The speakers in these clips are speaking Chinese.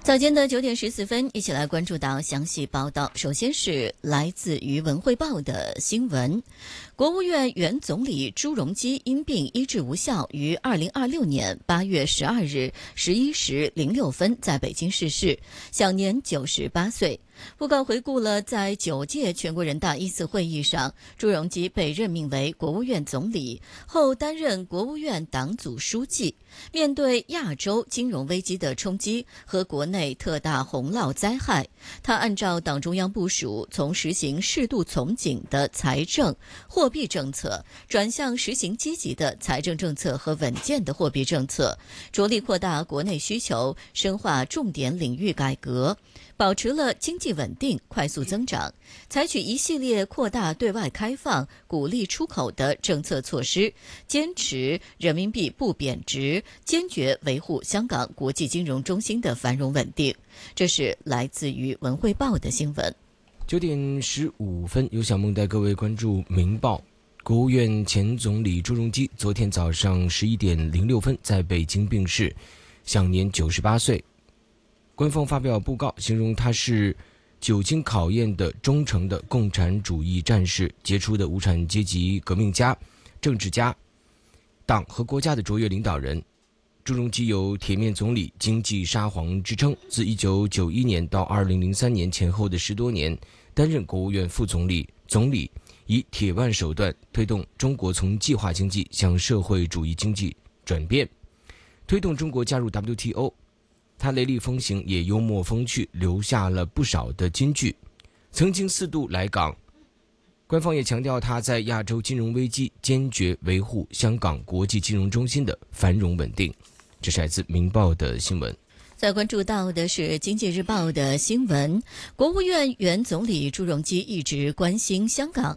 早间的9点14分，一起来关注到详细报道。首先是来自于文汇报的新闻：国务院原总理朱镕基因病医治无效，于2026年8月12日11时06分在北京逝世，享年98岁。报告回顾了在9届全国人大一次会议上，朱镕基被任命为国务院总理后，担任国务院党组书记。面对亚洲金融危机的冲击和国内特大洪涝灾害，他按照党中央部署，从实行适度从紧的财政货币政策，转向实行积极的财政政策和稳健的货币政策，着力扩大国内需求，深化重点领域改革，保持了经济稳定、快速增长，采取一系列扩大对外开放、鼓励出口的政策措施，坚持人民币不贬值，坚决维护香港国际金融中心的繁荣稳定。这是来自于文汇报的新闻。 9点15分，由小梦带各位关注明报。国务院前总理朱镕基昨天早上11点06分在北京病逝，享年98岁。官方发表布告，形容他是久经考验的忠诚的共产主义战士，杰出的无产阶级革命家、政治家，党和国家的卓越领导人。朱镕基有铁面总理、经济沙皇之称，自1991年到2003年前后的10多年，担任国务院副总理、总理，以铁腕手段推动中国从计划经济向社会主义经济转变，推动中国加入 WTO。他雷厉风行，也幽默风趣，留下了不少的金句。曾经4度来港，官方也强调他在亚洲金融危机坚决维护香港国际金融中心的繁荣稳定。这是来自《明报》的新闻。 再关注到的是《经济日报》的新闻：国务院原总理朱镕基一直关心香港。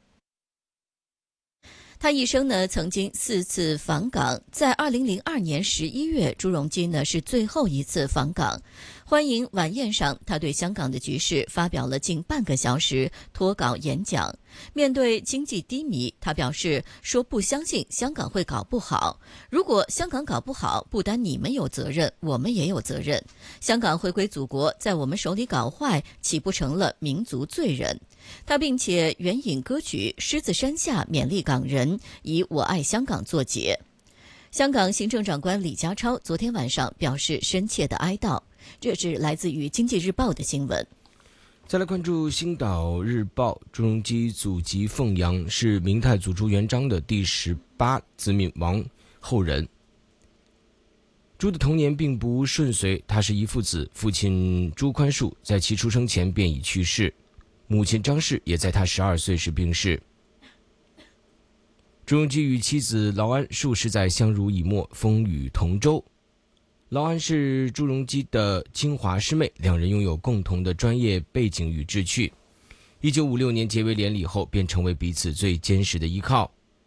他一生曾经4次访港，在2002年11月，朱镕基是最后一次访港。欢迎晚宴上，他对香港的局势发表了近半个小时脱稿演讲。面对经济低迷，他表示说不相信香港会搞不好。如果香港搞不好，不单你们有责任，我们也有责任。香港回归祖国，在我们手里搞坏，岂不成了民族罪人？他并且援引歌曲《狮子山下》勉励港人，以我爱香港作结。香港行政长官李家超昨天晚上表示深切的哀悼。这是来自于《经济日报》的新闻。 再来关注《星岛日报》，朱镕基祖籍凤阳，是明太祖朱元璋的第18子敏王后人。朱的童年并不顺遂，他是一父子，父亲朱宽恕在其出生前便已去世，母亲张氏也在他12岁时病逝。朱镕基与妻子劳安数十载相濡以沫，风雨同舟。劳安是朱镕基的清华师妹，两人拥有共同的专业背景与志趣。1956年结为连理后，便成为彼此最坚实的依靠。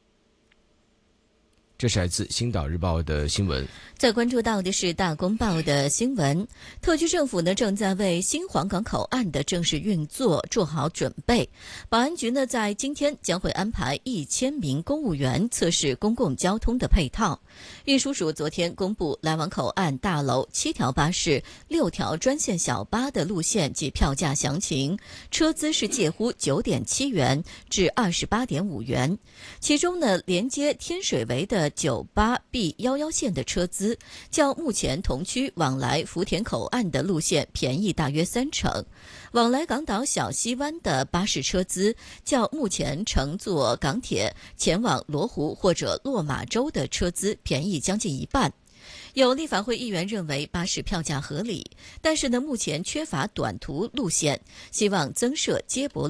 这是来自《星岛日报》的新闻。 再关注到的是《大公报》的新闻，特区政府正在为新皇岗口岸的正式运作做好准备。保安局在今天将会安排1000名公务员测试公共交通的配套。运输署昨天公布来往口岸大楼7条巴士、6条专线小巴的路线及票价详情，车资是介乎9.7元至28.5元，其中连接天水围的98 B11线的车资较目前同区往来福田口岸的路线便宜大约30%，往来港岛小西湾的巴士车资较目前乘坐港铁前往罗湖或者落马洲的车资便宜将近一半。有立法会议员认为巴士票价合理，但是目前缺乏短途路线，希望增设接驳